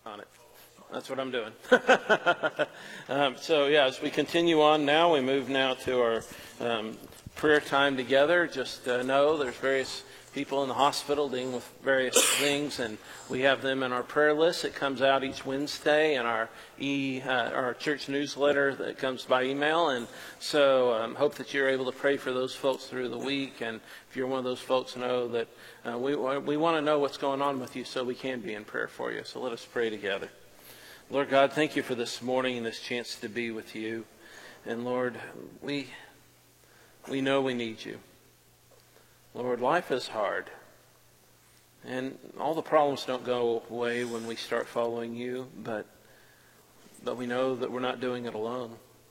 on it. That's what I'm doing. As we continue on now, we move now to our prayer time together. Just know there's various people in the hospital dealing with various things, and we have them in our prayer list. It comes out each Wednesday in our church newsletter that comes by email. And so hope that you're able to pray for those folks through the week. And if you're one of those folks, know that we want to know what's going on with you so we can be in prayer for you. So let us pray together. Lord God, thank you for this morning and this chance to be with you. And Lord, we know we need you. Lord, life is hard. And all the problems don't go away when we start following you, but we know that we're not doing it alone.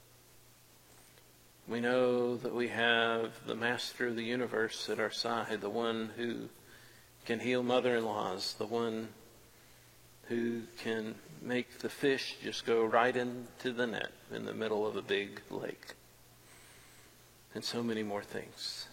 We know that we have the master of the universe at our side, the one who can heal mother-in-laws, the one who can make the fish just go right into the net in the middle of a big lake. And so many more things.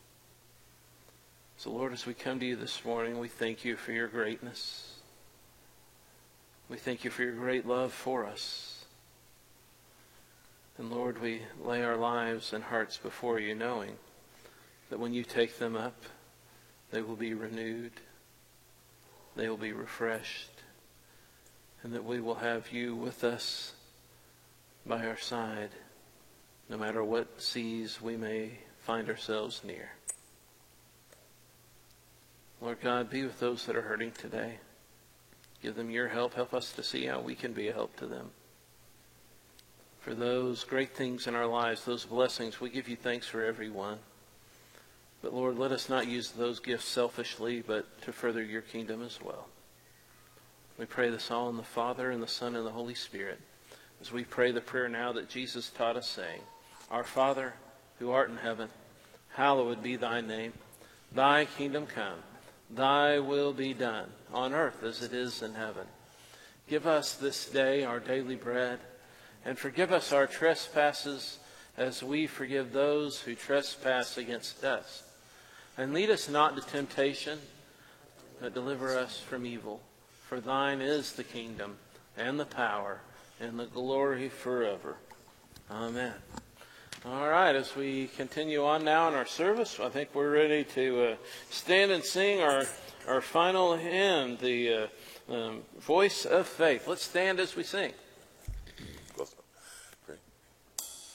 So Lord, as we come to you this morning, we thank you for your greatness. We thank you for your great love for us. And Lord, we lay our lives and hearts before you, knowing that when you take them up, they will be renewed, they will be refreshed, and that we will have you with us by our side, no matter what seas we may find ourselves near. Lord God, be with those that are hurting today. Give them your help. Help us to see how we can be a help to them. For those great things in our lives, those blessings, we give you thanks for every one. But Lord, let us not use those gifts selfishly, but to further your kingdom as well. We pray this all in the Father, and the Son, and the Holy Spirit. As we pray the prayer now that Jesus taught us, saying, Our Father, who art in heaven, hallowed be thy name. Thy kingdom come. Thy will be done, on earth as it is in heaven. Give us this day our daily bread, and forgive us our trespasses as we forgive those who trespass against us. And lead us not into temptation, but deliver us from evil. For thine is the kingdom, and the power, and the glory forever. Amen. All right, as we continue on now in our service, I think we're ready to stand and sing our final hymn, the Voice of Faith. Let's stand as we sing.